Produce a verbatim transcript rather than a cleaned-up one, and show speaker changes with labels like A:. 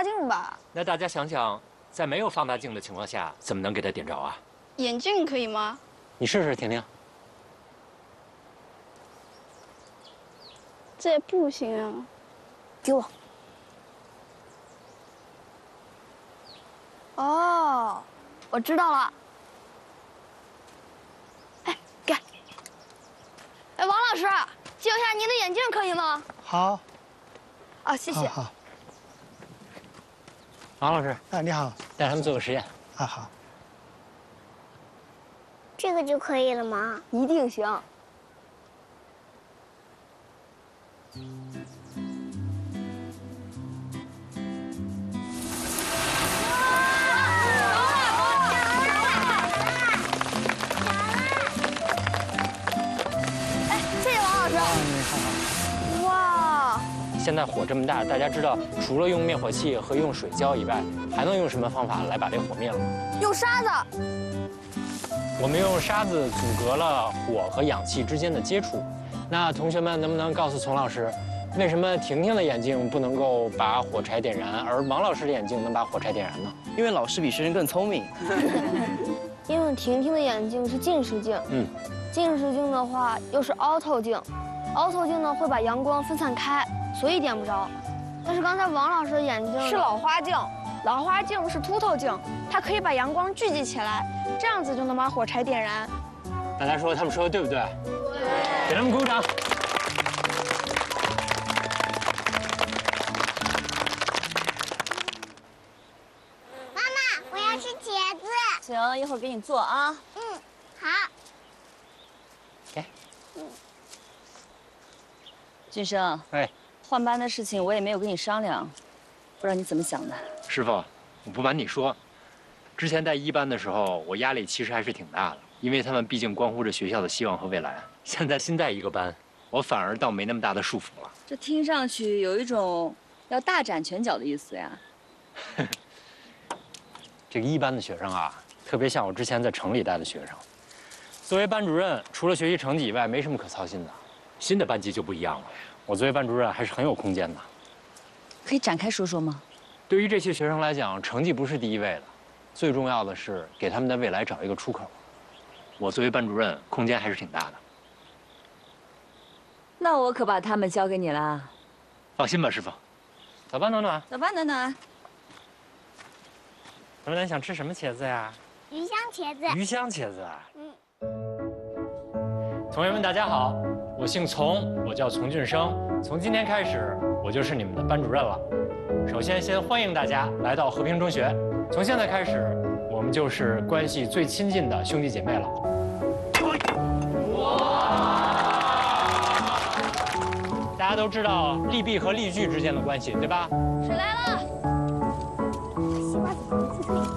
A: 大镜吧？
B: 那大家想想，在没有放大镜的情况下，怎么能给他点着啊？
A: 眼镜可以吗？
B: 你试试，婷婷。
A: 这也不行啊！给我。哦，我知道了。哎，给。哎，王老师，借我下您的眼镜可以吗？
C: 好。
A: 啊，谢谢。
C: 好。
B: 王老师，
C: 啊，你好。
B: 带他们做个实验。
C: 啊，好。
D: 这个就可以了吗？
A: 一定行。
B: 现在火这么大，大家知道除了用灭火器和用水浇以外，还能用什么方法来把这火灭了吗？
A: 用沙子。
B: 我们用沙子阻隔了火和氧气之间的接触。那同学们能不能告诉丛老师，为什么婷婷的眼镜不能够把火柴点燃，而王老师的眼镜能把火柴点燃呢？
E: 因为老师比学生更聪明。
A: 因为婷婷的眼镜是近视镜，嗯，近视镜的话又是凹透镜，凹透镜呢会把阳光分散开。所以点不着，但是刚才王老师的眼镜
F: 是老花镜，老花镜是凸透镜，它可以把阳光聚集起来，这样子就能把火柴点燃。
B: 大家说他们说的对不对？对。给他们鼓掌。
D: 妈妈，我要吃茄子。
G: 行，一会儿给你做啊。
D: 嗯，好。
B: 给。
G: 嗯。俊生。
B: 哎。
G: 换班的事情我也没有跟你商量，不知道你怎么想的。
B: 师傅，我不瞒你说，之前带一班的时候，我压力其实还是挺大的，因为他们毕竟关乎着学校的希望和未来。现在新带一个班，我反而倒没那么大的束缚了。
G: 这听上去有一种要大展拳脚的意思呀。
B: 这个一班的学生啊，特别像我之前在城里带的学生。作为班主任，除了学习成绩以外，没什么可操心的。新的班级就不一样了。我作为班主任还是很有空间的，
G: 可以展开说说吗？
B: 对于这些学生来讲，成绩不是第一位的，最重要的是给他们的未来找一个出口。我作为班主任，空间还是挺大的。
G: 那我可把他们交给你了。
B: 放心吧，师傅。走吧，暖暖。
G: 走吧，暖暖。
B: 暖暖想吃什么茄子呀？
D: 鱼香茄子。
B: 鱼香茄子啊。
D: 嗯。
B: 同学们，大家好。我姓丛，我叫丛俊生。从今天开始，我就是你们的班主任了。首先，先欢迎大家来到和平中学。从现在开始，我们就是关系最亲近的兄弟姐妹了。大家都知道利弊和利聚之间的关系，对吧？
A: 水来了。
D: 西瓜怎么不会？